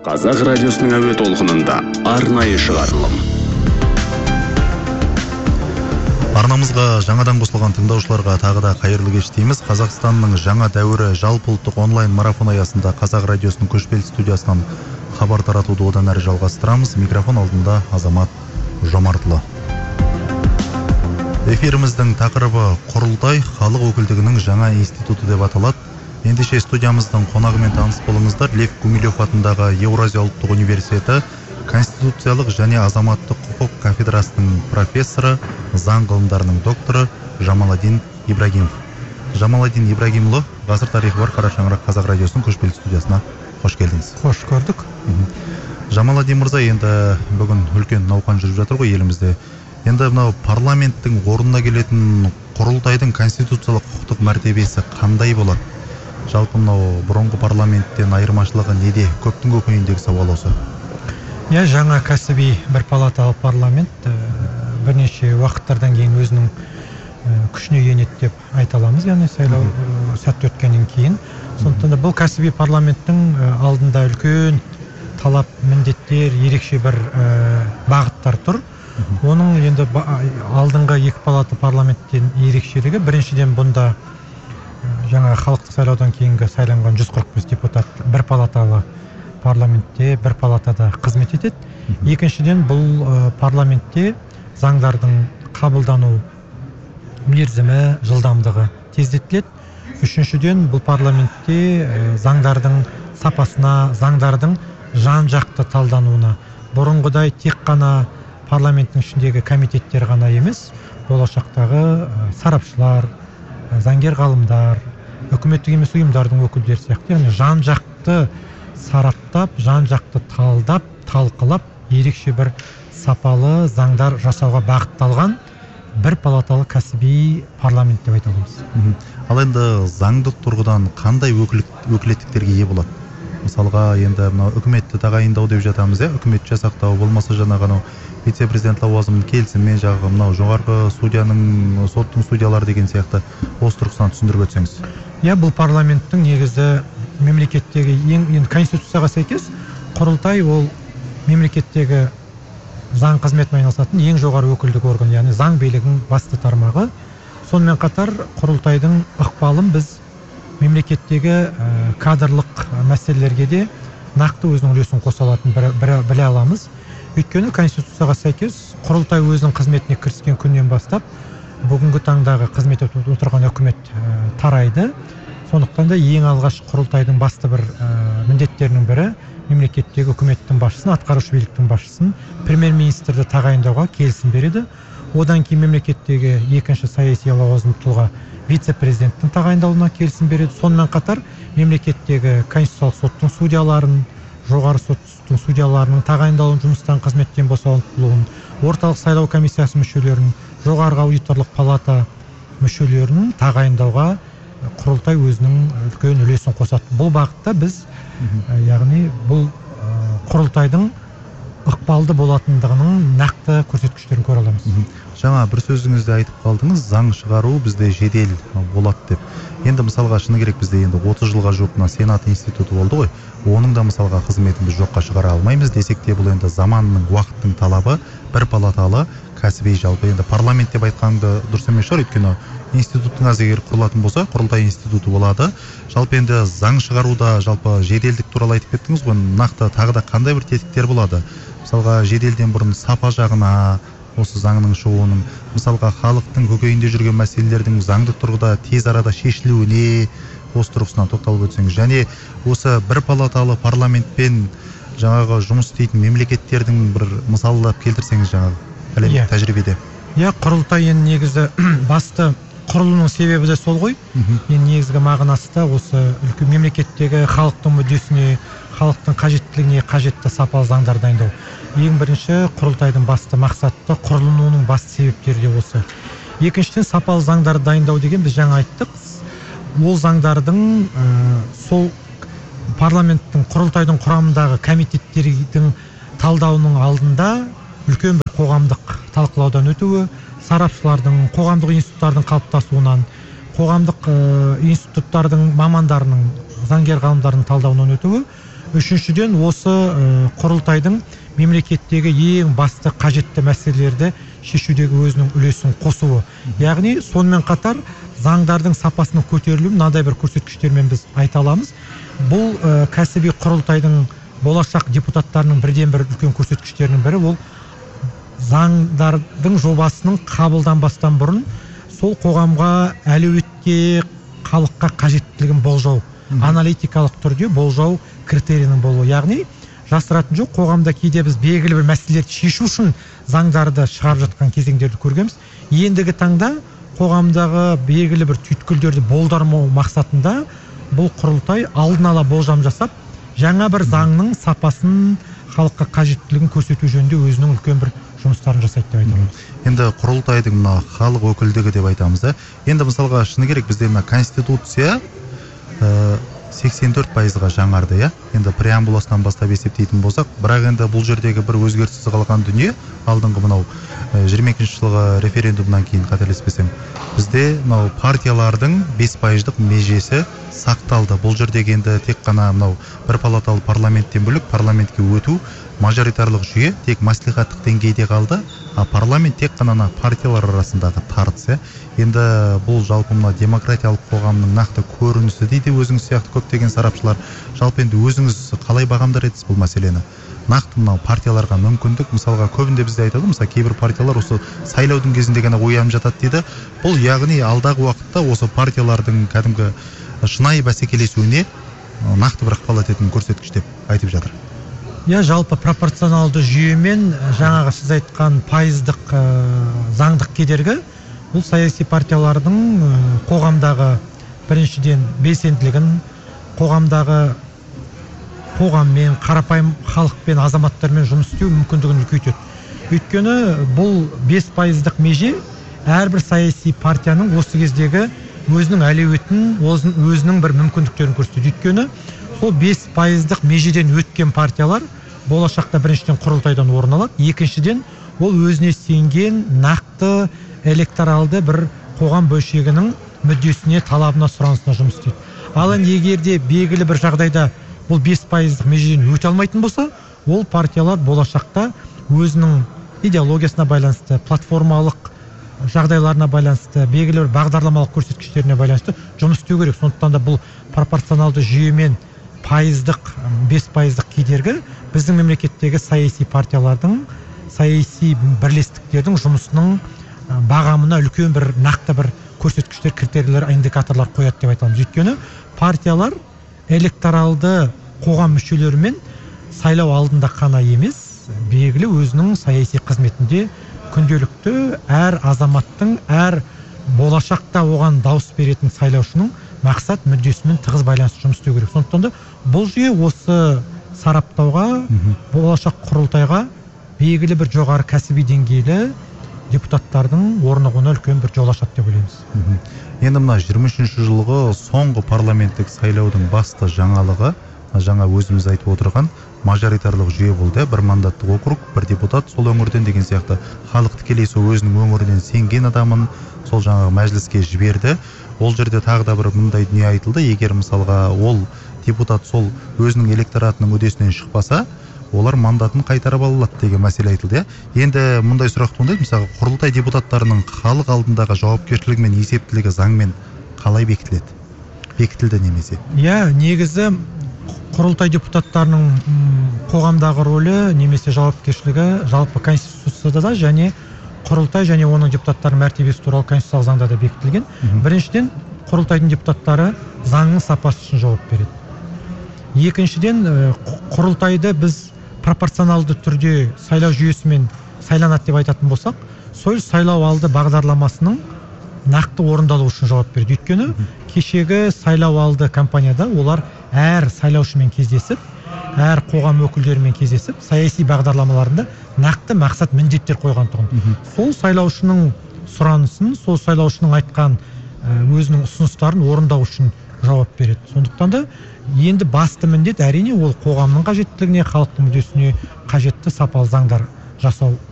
Қазақ радиосының әуе толқынында арнайы шығарылым. Арнамызға жаңадан қосылған тыңдаушыларға тағы да қайырлы кеш дейміз. Қазақстанның жаңа дәуірі жалпыұлттық онлайн марафон аясында Қазақ радиосының көшпелі студиясынан хабар таратуды одан әрі жалғастырамыз. Микрофон алдында Азамат Жомартұлы. Эфиріміздің тақырыбы құрылтай халық өкілдігінің жаңа институты деп аталады. Ендеше студиямыздың қонағымен таныс болыңыздар. Лев Гумилев атындағы Еуразия ұлттық университеті Конституциялық және азаматтық құқық кафедрасының профессоры, заң ғылымдарының докторы Жамаладин Ибрагимов. Жамаладин Ибрагимұлы, ғасыр тарихы бар Қара шаңырақ Қазақ радиосының көшпелі студиясына қош келдіңіз. Қош көрдік. Жамаладин мырза, енді бүгін үлкен науқан жүріп жатыр ғой елімізде. Енді мынау парламенттің орнына келетін құрылтайдың конституциялық құқықтық мәртебесі қандай болады? Жалпы мынау бұрынғы парламенттен айырмашылығы неде? Көптің көкейіндегі сауал осы. Жаңа кәсіби бір палаталы парламент бірнеше уақыттардан кейін өзінің күшіне енеді деп айта аламыз, яғни сайлау сәтті өткеннен кейін. Сондықтан да бұл кәсіби парламенттің алдында үлкен талап, міндеттер, ерекше бір бағыттар тұр. Оның енді алдыңғы екі палаты парламенттен ерекшелігі, біріншіден бұнда жаңа халықтық сайлаудан кейінгі сайланған 145 депутат бір палаталы парламентте, бір палатада қызмет етеді. Екіншіден, бұл парламентте заңдардың қабылдану мерзімі, жылдамдығы тездетіледі. Үшіншіден, бұл парламентте заңдардың сапасына, заңдардың жан-жақты талдануына, бұрынғыдай тек қана парламенттің ішіндегі комитеттер ғана емес, болашақтағы сарапшылар, заңгер ғалымдар, үкіметтік емес ұйымдардың өкілдері сияқты, яғни жан-жақты сараптап, жан-жақты талдап, талқылап, ерекше бір сапалы заңдар жасауға бағытталған бір палаталы кәсіби парламент деп айта аламыз. Ал енді заңдық тұрғыдан қандай өкілеттіктерге ие болады? Мысалға, енді мынау үкіметті тағайындау деп жатамыз, үкімет жасақтау, болмаса жаңағы вице-президент лауазымын келісіммен жағы мынау жоғарғы судьяның, соттың судьялары деген сияқты осы тұрғысынан түсіндіріп өтсеңіз. Бұл парламенттің негізі мемлекеттегі енді конституцияға сәйкес құрылтай ол мемлекеттегі заң қызметімен айналысатын ең жоғары өкілдік орган, яғни заң билігінің басты тармағы. Сонымен қатар құрылтайдың ықпалын біз мемлекеттегі кадрлық мәселелерге де нақты өзінің үлесін қоса алатын біле аламыз. Өйткені конституцияға сәйкес құрылтай өзінің қызметіне кіріскен күннен бастап бүгінгі таңдағы қызмет етіп отырған үкімет тарайды. Сондықтан да ең алғаш құрылтайдың басты бір міндеттерінің бірі мемлекеттегі үкіметтің басшысын, атқарушы биліктің басшысын, премьер-министрді тағайындауға келісім береді. Одан кейін мемлекеттегі екінші саяси лауазымды тұлға вице-президенттің тағайындауына келісім береді. Сонымен қатар мемлекеттегі конституциялық соттың судьяларын, жоғары соттың судьяларының тағайындалуын, жұмыстан қызметтен босатылуын, орталық сайлау комиссиясы мүшелерін, жоғарғы аудиторлық палата мүшелерін тағайындауға құрылтай өзінің үлкен үлесін қосады. Бұл бағытта біз, яғни бұл құрылтайдың ықпалды болатындығының нақты көрсеткіштерін көре аламыз. Жаңа бір сөзіңізде айтып қалдыңыз, заң шығару бізде жедел болады деп. Енді мысалға шыны керек бізде енді 30 жылға жуық Сенат институты болды ғой. Оның да мысалға қызметін біз жоққа шығара алмаймыз десек те, бұл енді заманның, уақыттың талабы. Бір палаталы кәсіби жалпы енді парламент деп айтқанды дұрыс емес шығар, өйткені институттың аз егер құрылатын болса, құрылтай институты болады. Жалпы енді заң шығаруда жалпы жеделдік туралы айтып кеттіңіз ғой, нақты тағы да қандай бір тетіктер болады? Мысалға жеделден бұрын сапа жағына, осы заңның шығуының, мысалға халықтың көкейінде жүрген мәселелердің заңдық тұрғыда тез арада шешілуіне осы тұрғысынан тоқталып өтсеңіз, және осы бір палаталы парламентпен жаңағы жұмыс істейтін мемлекеттердің бір мысалдап келтірсеңіз жаңағы әлемдік тәжірибеде. Құрылтай енді негізі басты құрылуының себебі де сол ғой. Негізгі мағынасы да осы үлкен мемлекеттегі халықтың мүддесіне, халықтың қажеттілігіне қажетті сапалы заңдар дайындау. Ең бірінші құрылтайдың басты мақсаты, құрылуының басты себептері де осы. Екіншіден, сапалы заңдар дайындау деген біз жаңа айттық. Ол заңдардың сол парламенттің құрылтайдың құрамындағы комитеттердің талдауының алдында үлкен бір қоғамдық талқылаудан өтуі, сарапшылардың, қоғамдық институттардың қалыптасуынан, қоғамдық институттардың мамандарының, заңгер ғалымдардың талдауынан өтуі Үшіншіден, осы құрылтайдың мемлекеттегі ең басты қажетті мәселелерді шешудегі өзінің үлесін қосуы. Яғни сонымен қатар заңдардың сапасының көтерілуін мынадай бір көрсеткіштермен біз айта аламыз. Бұл кәсіби құрылтайдың болашақ депутаттарының бірден бір үлкен көрсеткіштерінің бірі ол заңдардың жобасының қабылданбастан бұрын сол қоғамға, әлеуетке, халыққа қажеттілігін болжау, аналитикалық түрде болжау критерийінің болуы. Яғни жасыратын жоқ, қоғамда кейде біз белгілі бір мәселелерді шешу үшін заңдарды шығарып жатқан кезеңдерді көргенбіз. Ендігі таңда қоғамдағы белгілі бір түйткілдерді болдырмау мақсатында бұл құрылтай алдын ала болжам жасап, жаңа бір заңның сапасын, халыққа қажеттілігін көрсету жөнінде өзінің үлкен бір жұмыстарын жасайды деп айтамыз. Енді құрылтайдың мына халық өкілдігі деп айтамыз да. Енді мысалға шыны керек бізде мына конституция 84%-ға жаңарды, иә. Енді преамбуласынан бастап есептейтін болсақ, бірақ енді бұл жердегі бір өзгеріссіз қалған дүние, алдыңғы мынау 22 жылғы референдумнан кейін қателеспесем, бізде мынау партиялардың 5%-ық межесі сақталды. Бұл жердегі енді тек қана мынау бір палаталы парламенттен бөлек парламентке өту, мажоритарлық жүйе тек маслихаттық деңгейде қалды, а парламент тек қана партиялар арасындағы тартыс. Енді бұл жалпы мына демократиялық қоғамның нақты көрінісі дейді өзіңіз сияқты көптеген сарапшылар. Жалпы енді өзіңіз қалай бағамдар едіңіз бұл мәселені? Нақты мынау партияларға мүмкіндік, мысалға көбінде бізде айтады, мысалы кейбір партиялар осы сайлаудың кезінде ғана оянып жатады дейді. Бұл яғни алдағы уақытта осы партиялардың кәдімгі шынайы бәсекелесуіне нақты бір ықпал ететін көрсеткіш деп айтып жатыр. Я жалпы пропорционалды жүйемен жаңағы сіз айтқан пайыздық заңдық кедергі бұл саяси партиялардың қоғамдағы біріншіден белсенділігін, қоғамдағы қоғаммен, қарапайым халықпен, азаматтармен жұмыс істеу мүмкіндігін үлкейтеді. Өйткені бұл 5%-ық меже әрбір саяси партияның осы кездегі өзінің әлеуетін, өзінің бір мүмкіндіктерін көрсетеді. Өйткені сол 5%-ық межеден өткен партиялар болашақта біріншіден құрылтайдан орын алады, екіншіден ол өзіне сенген нақты электоралды бір қоғам бөлшегінің мүддесіне, талабына, сұранысына жұмыс істейді. Ал егер де белгілі бір жағдайда бұл 5%-ық межеден өте алмайтын болса, ол партиялар болашақта өзінің идеологиясына байланысты, платформалық жағдайларына байланысты, белгілі бір бағдарламалық көрсеткіштеріне байланысты жұмыс істеу керек. Сондықтан да бұл пропорционалды жүйемен пайыздық, 5%-ық кедергі біздің мемлекеттегі саяси партиялардың, саяси бірлестіктердің жұмысының бағамына үлкен бір нақты бір көрсеткіштер, критерийлер, индикаторлар қояды деп айтамыз. Өйткені партиялар электоралды қоғам мүшелерімен сайлау алдында қана емес, белгілі өзінің саяси қызметінде күнделікті әр азаматтың, әр болашақта оған дауыс беретін сайлаушының мақсат мүддесімен тығыз байланысты жұмыс істеу керек. Сондықтан да бұл жүйе осы сараптауға, болашақ құрылтайға белгілі бір жоғары кәсіби деңгейлі депутаттардың орнығуына үлкен бір жол ашады деп ойлаймыз. Енді мына 23 жылғы соңғы парламенттік сайлаудың басты жаңалығы, жаңа өзіміз айтып отырған мажоритарлық жүйе болды. Бір мандаттық округ, бір депутат сол өңірден деген сияқты халық тікелей сол өзінің өңірінен сенген адамын сол жаңағы мәжіліске жіберді. Ол жерде тағы да бір мындай дүние айтылды. Егер мысалға ол депутат сол өзінің электоратының үдесінен шықпаса, олар мандатын қайтарып алады деген мәселе айтылды. Енді мұндай сұрақ туындайды, мысалы құрылтай депутаттарының халық алдындағы жауапкершілігі мен есептілігі заңмен қалай бекітіледі? Бекітілді немесе? Негізі құрылтай депутаттарының қоғамдағы рөлі немесе жауапкершілігі жалпы конституцияда және құрылтай және оның депутаттарының мәртебесі туралы конституциялық заңда да бекітілген. Біріншіден, құрылтайдың депутаттары заңның сапасы үшін жауап береді. Екіншіден, құрылтайды біз пропорционалды түрде сайлау жүйесімен сайланады деп айтатын болсақ, сол сайлау алды бағдарламасының нақты орындалу үшін жауап береді. Өйткені кешегі сайлау алды кампанияда олар әр сайлаушымен кездесіп, әр қоғам өкілдерімен кездесіп, саяси бағдарламаларында нақты мақсат міндеттер қойған тұғын. Сол сайлаушының сұранысын, сол сайлаушының айтқан өзінің ұсыныстарын орындау үшін жауап береді. Сондықтан да енді басты міндет әрине ол қоғамның қажеттілігіне, халықтың мүддесіне қажетті сапалы заңдар жасау